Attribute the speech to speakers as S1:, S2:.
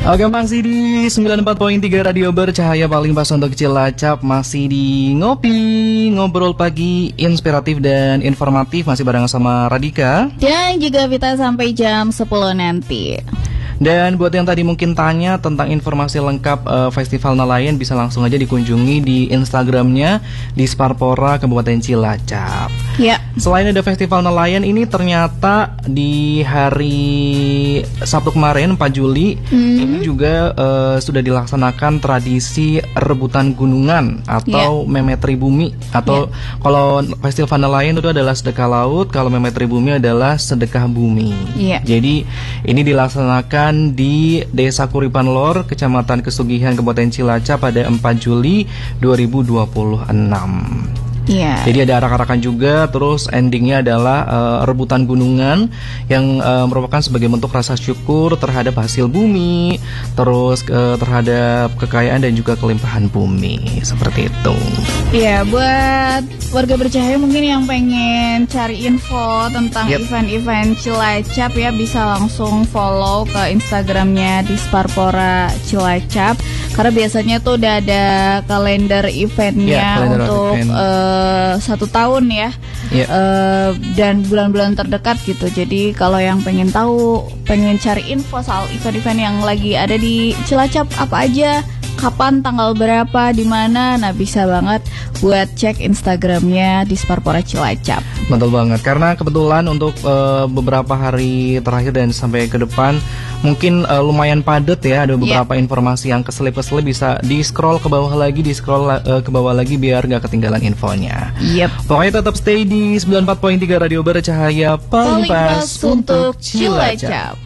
S1: Oke, masih di 94.3 Radio Bercahaya paling pas untuk Cilacap. Masih di ngobrol pagi inspiratif dan informatif. Masih bareng sama Radika
S2: dan juga Vita sampai jam 10 nanti.
S1: Dan buat yang tadi mungkin tanya tentang informasi lengkap Festival Nelayan, bisa langsung aja dikunjungi di Instagramnya di Sparpora Kabupaten Cilacap.
S2: Ya.
S1: Selain ada Festival Nelayan ini, ternyata di hari Sabtu kemarin 4 Juli ini juga sudah dilaksanakan tradisi rebutan gunungan atau memetri bumi. Atau kalau Festival Nelayan itu adalah sedekah laut, kalau memetri bumi adalah sedekah bumi. Jadi ini dilaksanakan di Desa Kuripan Lor, Kecamatan Kesugihan, Kabupaten Cilacap pada 4 Juli 2026. Jadi ada arak-arakan juga, terus endingnya adalah rebutan gunungan yang merupakan sebagai bentuk rasa syukur terhadap hasil bumi, terus terhadap kekayaan dan juga kelimpahan bumi, seperti itu. Iya,
S2: buat warga Bercahaya mungkin yang pengen cari info tentang event-event Cilacap ya, bisa langsung follow ke Instagramnya di Sparpora Cilacap, karena biasanya tuh udah ada kalender eventnya untuk 1 tahun ya, dan bulan-bulan terdekat gitu. Jadi kalau yang pengen tahu, pengen cari info soal event-event yang lagi ada di Cilacap apa aja, kapan, tanggal berapa, di mana, nah bisa banget buat cek Instagramnya di Sparpora Cilacap.
S1: Betul banget, karena kebetulan untuk beberapa hari terakhir dan sampai ke depan mungkin lumayan padat ya, ada beberapa informasi yang keselip-keselip, bisa di-scroll ke bawah lagi, ke bawah lagi biar gak ketinggalan infonya. Pokoknya tetap stay di 94.3 Radio Bercahaya paling pas untuk Cilacap.